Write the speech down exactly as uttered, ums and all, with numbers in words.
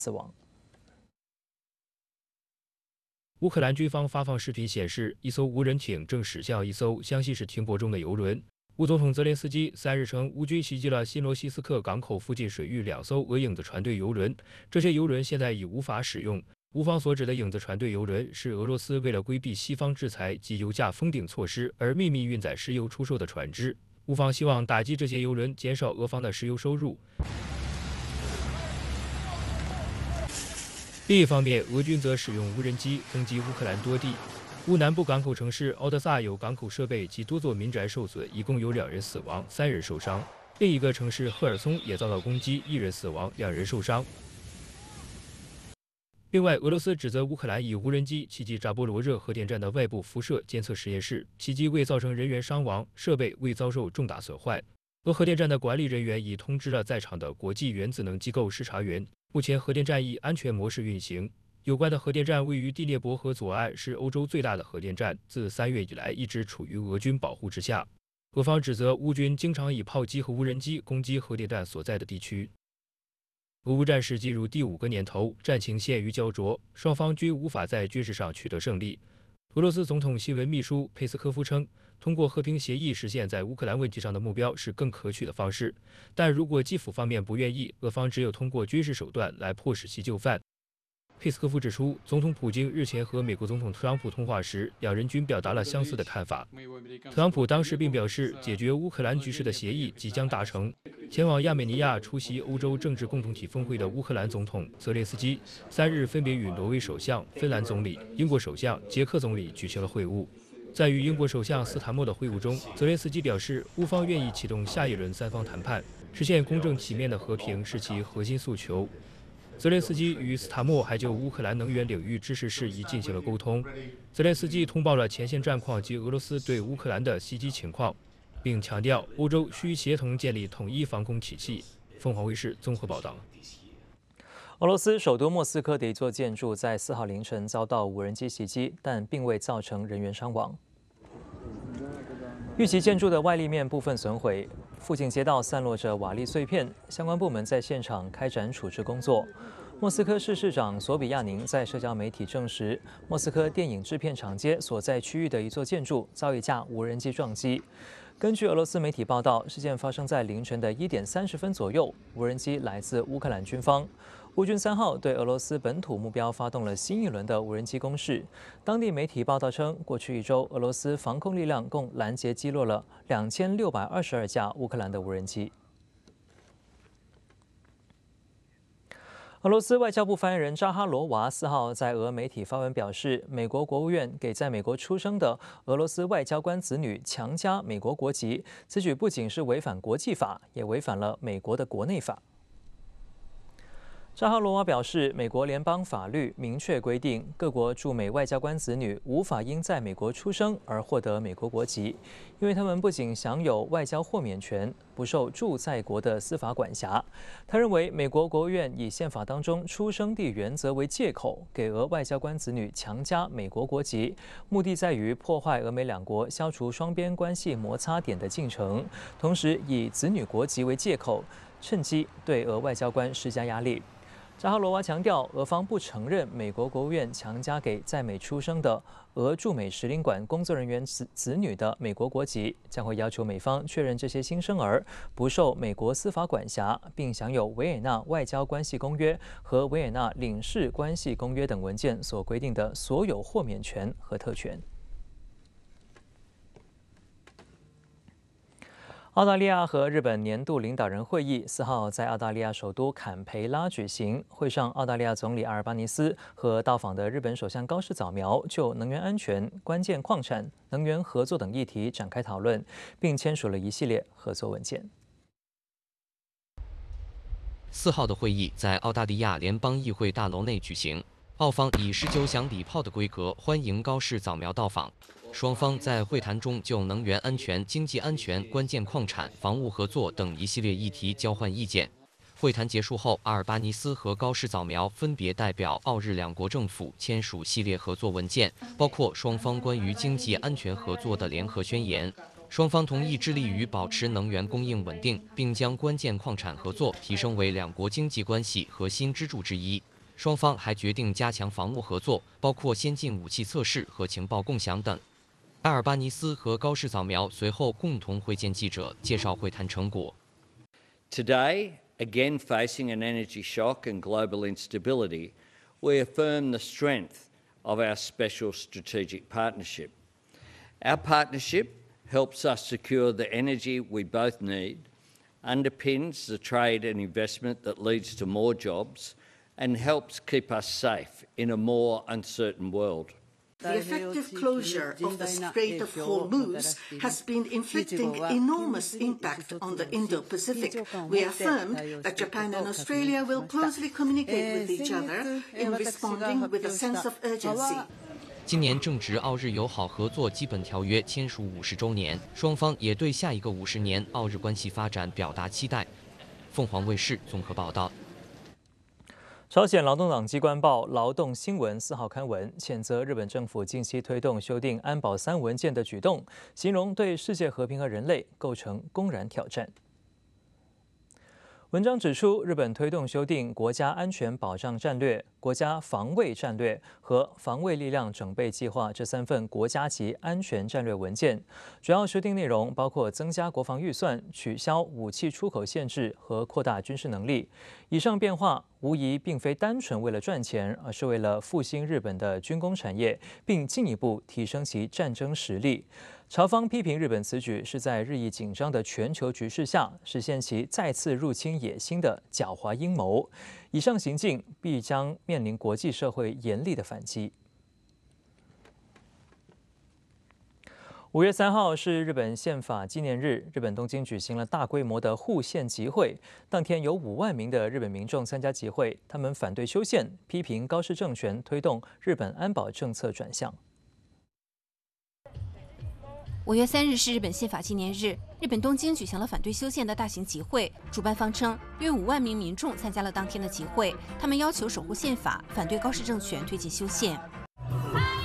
死亡。 乌克兰军方发放视频显示，一艘无人艇正驶向一艘湘西市停泊中的油轮。乌总统泽连斯基三日称，乌军袭击了新罗西斯克港口附近水域两艘俄影子船队油轮，这些油轮现在已无法使用。乌方所指的影子船队油轮是俄罗斯为了规避西方制裁及油价封顶措施而秘密运载石油出售的船只。乌方希望打击这些油轮，减少俄方的石油收入。另一方面，俄军则使用无人机攻击乌克兰多地。乌南部港口城市奥德萨有港口设备及多座民宅受损，一共有两人死亡，三人受伤。另一个城市赫尔松也遭到攻击，一人死亡，两人受伤。另外，俄罗斯指责乌克兰以无人机袭击扎波罗热核电站的外部辐射监测实验室，袭击未造成人员伤亡，设备未遭受重大损坏。俄核电站的管理人员已通知了在场的国际原子能机构视察员。目前，核电站以安全模式运行。有关的核电站位于第聂伯河左岸，是欧洲最大的核电站，自三月以来一直处于俄军保护之下。俄方指责乌军经常以炮击和无人机攻击核电站所在的地区。俄乌战事进入第五个年头，战情陷于焦灼，双方均无法在军事上取得胜利。俄罗斯总统新闻秘书佩斯科夫称，通过和平协议实现在乌克兰问题上的目标是更可取的方式，但如果基辅方面不愿意，俄方只有通过军事手段来迫使其就范。佩斯科夫指出，总统普京日前和美国总统特朗普通话时，两人均表达了相似的看法。特朗普当时并表示，解决乌克兰局势的协议即将达成。前往亚美尼亚出席欧洲政治共同体峰会的乌克兰总统泽连斯基，三日分别与挪威首相、芬兰总理、英国首相、捷克总理举行了会晤。在与英国首相斯坦默的会晤中，泽连斯基表示，乌方愿意启动下一轮三方谈判，实现公正体面的和平是其核心诉求。泽连斯基与斯塔默还就乌克兰能源领域支持事宜进行了沟通。泽连斯基通报了前线战况及俄罗斯对乌克兰的袭击情况，并强调欧洲需协同建立统一防空体系。凤凰卫视综合报道。 俄罗斯首都莫斯科的一座建筑在四号凌晨遭到无人机袭击，但并未造成人员伤亡。遇袭建筑的外立面部分损毁，附近街道散落着瓦砾碎片，相关部门在现场开展处置工作。莫斯科市市长索比亚宁在社交媒体证实，莫斯科电影制片厂街所在区域的一座建筑遭一架无人机撞击。根据俄罗斯媒体报道，事件发生在凌晨的一点三十分左右，无人机来自乌克兰军方。乌军三号对俄罗斯本土目标发动了新一轮的无人机攻势。当地媒体报道称，过去一周，俄罗斯防空力量共拦截击落了两千六百二十二架乌克兰的无人机。俄罗斯外交部发言人扎哈罗娃四号在俄媒体发文表示，美国国务院给在美国出生的俄罗斯外交官子女强加美国国籍，此举不仅是违反国际法，也违反了美国的国内法。扎哈罗娃表示，美国联邦法律明确规定，各国驻美外交官子女无法因在美国出生而获得美国国籍，因为他们不仅享有外交豁免权，不受驻在国的司法管辖。他认为，美国国务院以宪法当中出生地原则为借口，给俄外交官子女强加美国国籍，目的在于破坏俄美两国消除双边关系摩擦点的进程，同时以子女国籍为借口，趁机对俄外交官施加压力。扎哈罗娃强调，俄方不承认美国国务院强加给在美出生的俄驻美使领馆工作人员子子女的美国国籍，将会要求美方确认这些新生儿不受美国司法管辖，并享有维也纳外交关系公约和维也纳领事关系公约等文件所规定的所有豁免权和特权。澳大利亚和日本年度领导人会议四号在澳大利亚首都坎培拉举行。会上，澳大利亚总理阿尔巴尼斯和到访的日本首相高市早苗就能源安全、关键矿产、能源合作等议题展开讨论，并签署了一系列合作文件。 四号的会议在澳大利亚联邦议会大楼内举行，澳方以十九响礼炮的规格欢迎高市早苗到访。双方在会谈中就能源安全、经济安全、关键矿产、防务合作等一系列议题交换意见。会谈结束后，阿尔巴尼斯和高市早苗分别代表澳日两国政府签署系列合作文件，包括双方关于经济安全合作的联合宣言。双方同意致力于保持能源供应稳定，并将关键矿产合作提升为两国经济关系核心支柱之一。 双方还决定加强防务合作，包括先进武器测试和情报共享等。埃尔巴尼斯和高市早苗随后共同会见记者，介绍会谈成果。 Today, again facing an energy shock and global instability, we affirm the strength of our special strategic partnership. Our partnership helps us secure the energy we both need, underpins the trade and investment that leads to more jobs, and helps keep us safe in a more uncertain world. The effective closure of the Strait of Hormuz has been inflicting enormous impact on the Indo-Pacific. We affirm that Japan and Australia will closely communicate with each other in responding with a sense of urgency. 今年正值澳日友好合作基本条约签署五十周年，双方也对下一个五十年澳日关系发展表达期待。凤凰卫视综合报道。 朝鲜劳动党机关报《劳动新闻》四号刊文谴责日本政府近期推动修订安保三文件的举动，形容对世界和平和人类构成公然挑战。文章指出，日本推动修订国家安全保障战略、国家防卫战略和防卫力量整备计划这三份国家级安全战略文件，主要修订内容包括增加国防预算、取消武器出口限制和扩大军事能力。以上变化无疑并非单纯为了赚钱，而是为了复兴日本的军工产业，并进一步提升其战争实力。朝方批评日本此举是在日益紧张的全球局势下实现其再次入侵野心的狡猾阴谋。以上行径必将面临国际社会严厉的反击。五月三号是日本宪法纪念日，日本东京举行了大规模的护宪集会。当天有五万名的日本民众参加集会，他们反对修宪，批评高市政权推动日本安保政策转向。 五月三日是日本宪法纪念日，日本东京举行了反对修宪的大型集会。主办方称，约五万名民众参加了当天的集会，他们要求守护宪法，反对高市政权推进修宪。